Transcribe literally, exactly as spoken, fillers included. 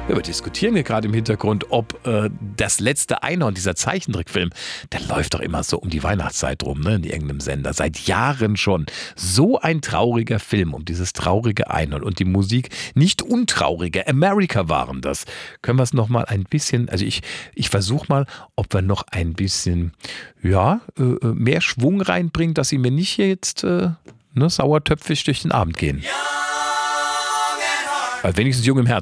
Wir diskutieren hier gerade im Hintergrund, ob äh, das letzte Einhorn, dieser Zeichentrickfilm, der läuft doch immer so um die Weihnachtszeit rum, ne, in irgendeinem Sender. Seit Jahren schon. So ein trauriger Film um dieses traurige Einhorn und die Musik, nicht untraurige. America waren das. Können wir es nochmal ein bisschen, also ich, ich versuche mal, ob wir noch ein bisschen, ja, äh, mehr Schwung reinbringen, dass sie mir nicht hier jetzt äh, ne, sauertöpfig durch den Abend gehen. Weil wenigstens jung im Herzen.